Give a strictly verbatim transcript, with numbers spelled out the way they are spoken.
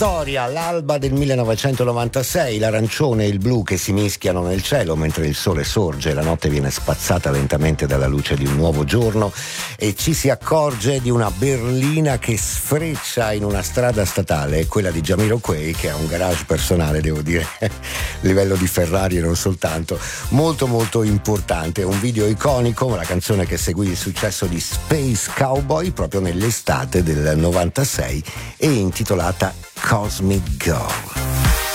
Storia, l'alba del millenovecentonovantasei, l'arancione e il blu che si mischiano nel cielo mentre il sole sorge e la notte viene spazzata lentamente dalla luce di un nuovo giorno e ci si accorge di una berlina che sfreccia in una strada statale, quella di Jamiroquai, che ha un garage personale, devo dire, a livello di Ferrari e non soltanto, molto molto importante. Un video iconico, la canzone che seguì il successo di Space Cowboy proprio nell'estate del novantasei e intitolata Cosmic Girl.